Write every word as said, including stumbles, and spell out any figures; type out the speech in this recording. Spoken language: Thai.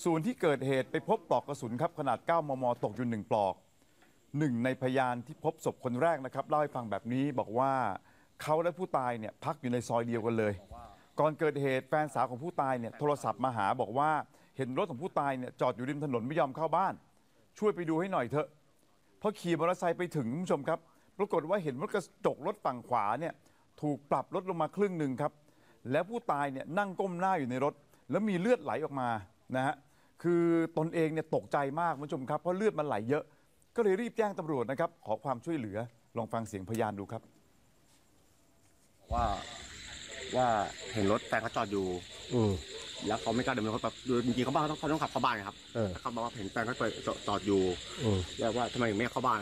ส่วนที่เกิดเหตุไปพบปลอกกระสุนครับขนาด เก้ามม ตกอยู่หนึ่งปลอกหนึ่งในพยานที่พบศพคนแรกนะครับเล่าให้ฟังแบบนี้บอกว่าเขาและผู้ตายเนี่ยพักอยู่ในซอยเดียวกันเลยก่อนเกิดเหตุแฟนสาวของผู้ตายเนี่ยโทรศัพท์มาหาบอกว่าเห็นรถของผู้ตายเนี่ยจอดอยู่ริมถนนไม่ยอมเข้าบ้านช่วยไปดูให้หน่อยเถอะพอขี่มอเตอร์ไซค์ไปถึงคุณผู้ชมครับปรากฏว่าเห็นว่ากระจกรถฝั่งขวาเนี่ยถูกปรับลดลงมาครึ่งหนึ่งครับแล้วผู้ตายเนี่ยนั่งก้มหน้าอยู่ในรถแล้วมีเลือดไหลออกมานะฮะคือตนเองเนี่ยตกใจมากคุณผู้ชมครับเพราะเลือดมันไหลเยอะก็เลยรีบแจ้งตำรวจนะครับขอความช่วยเหลือลองฟังเสียงพยานดูครับว่าว่าเห็นรถแฟนเขาจอดอยู่อืมแล้วเขาไม่กล้าเดินรถแบบจริงๆเขาบ้านเขาต้องเขาต้องขับเข้าบ้านครับเขาบอกว่าเห็นแฟนเขาจอดอยู่แล้วว่าทำไมไม่เข้าบ้าน